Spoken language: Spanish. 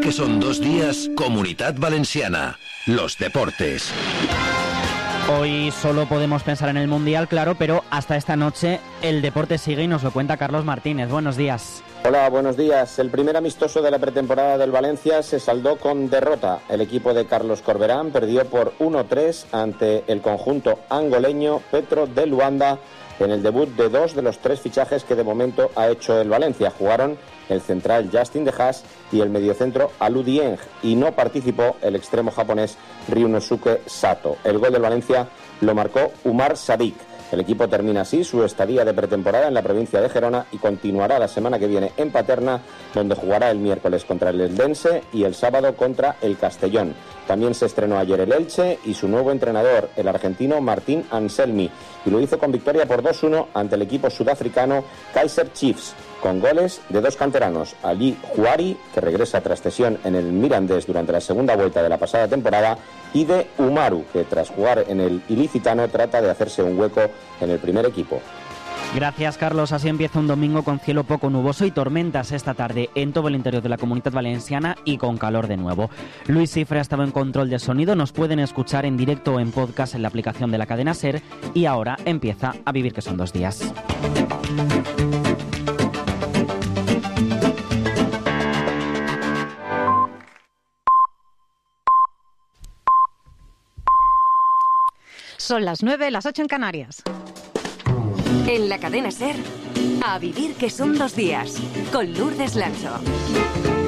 que son 2 días, Comunitat Valenciana. Los deportes. Hoy solo podemos pensar en el Mundial, claro, pero hasta esta noche el deporte sigue y nos lo cuenta Carlos Martínez. Buenos días. Hola, buenos días. El primer amistoso de la pretemporada del Valencia se saldó con derrota. El equipo de Carlos Corberán perdió por 1-3 ante el conjunto angoleño Petro de Luanda en el debut de 2 de los 3 fichajes que de momento ha hecho el Valencia. Jugaron el central Justin De Haas y el mediocentro Alou Dieng, y no participó el extremo japonés Ryunosuke Sato. El gol del Valencia lo marcó Umar Sadik. El equipo termina así su estadía de pretemporada en la provincia de Gerona y continuará la semana que viene en Paterna, donde jugará el miércoles contra el Eldense y el sábado contra el Castellón. También se estrenó ayer el Elche y su nuevo entrenador, el argentino Martín Anselmi, y lo hizo con victoria por 2-1 ante el equipo sudafricano Kaizer Chiefs, con goles de 2 canteranos, Ali Juari, que regresa tras cesión en el Mirandés durante la segunda vuelta de la pasada temporada, y de Umaru, que tras jugar en el ilicitano trata de hacerse un hueco en el primer equipo. Gracias, Carlos. Así empieza un domingo con cielo poco nuboso y tormentas esta tarde en todo el interior de la Comunitat Valenciana y con calor de nuevo. Luis Cifre ha estado en control de sonido. Nos pueden escuchar en directo o en podcast en la aplicación de la cadena SER, y ahora empieza A Vivir que son 2 días. Son las 9, las 8 en Canarias. En la cadena SER, A Vivir que son 2 días, con Lourdes Lancho.